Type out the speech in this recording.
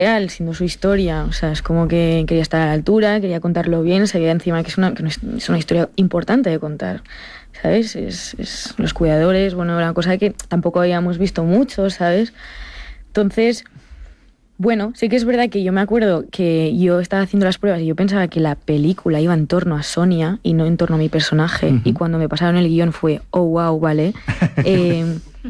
real, siendo su historia. O sea, es como que quería estar a la altura, quería contarlo bien, sabía encima que no es una historia importante de contar, ¿sabes? Es los cuidadores, bueno, una cosa que tampoco habíamos visto mucho, ¿sabes? Entonces, bueno, sí que es verdad que yo me acuerdo que yo estaba haciendo las pruebas y yo pensaba que la película iba en torno a Sonia y no en torno a mi personaje. Y Ujú. cuando me pasaron el guión fue, oh, wow, vale. Eh,